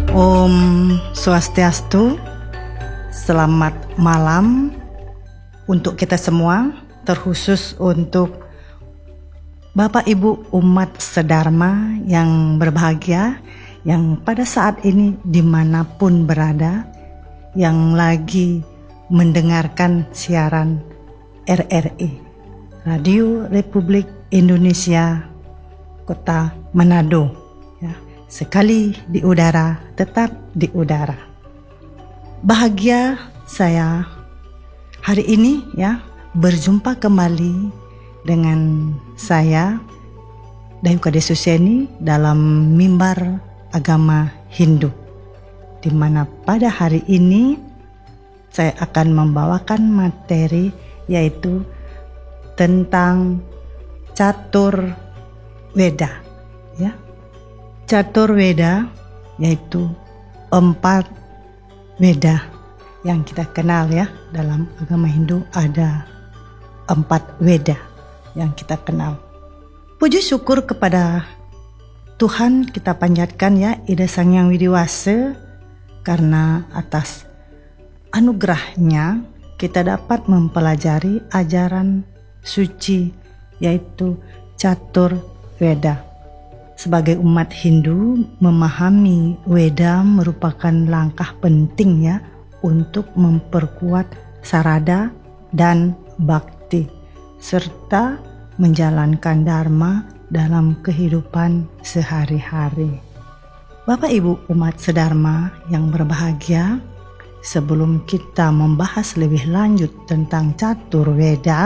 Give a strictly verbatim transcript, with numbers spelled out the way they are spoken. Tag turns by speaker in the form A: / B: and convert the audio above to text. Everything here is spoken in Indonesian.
A: Om Swastiastu, selamat malam untuk kita semua, terkhusus untuk Bapak Ibu umat sedharma yang berbahagia, yang pada saat ini dimanapun berada, yang lagi mendengarkan siaran R R I, Radio Republik Indonesia, Kota Manado. Ya, sekali di udara, tetap di udara. Bahagia saya hari ini ya berjumpa kembali dengan saya Dayu Kade Suseni dalam mimbar agama Hindu, di mana pada hari ini saya akan membawakan materi yaitu tentang Catur Weda, ya. Catur Weda yaitu empat Weda yang kita kenal ya, dalam agama Hindu ada empat Weda yang kita kenal. Puji syukur kepada Tuhan kita panjatkan ya, Ida Sang Hyang Widiwasa, karena atas anugerahnya kita dapat mempelajari ajaran suci yaitu Catur Weda. Sebagai umat Hindu, memahami Weda merupakan langkah penting ya untuk memperkuat sarada dan bakti, serta menjalankan dharma dalam kehidupan sehari-hari. Bapak Ibu umat sedharma yang berbahagia, sebelum kita membahas lebih lanjut tentang Catur Weda,